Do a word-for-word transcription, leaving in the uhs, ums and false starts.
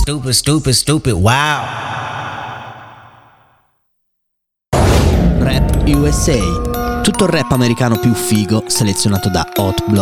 stupid, stupid, stupid, wow. Rap U S A. Tutto il rap americano più figo selezionato da Hot Blood.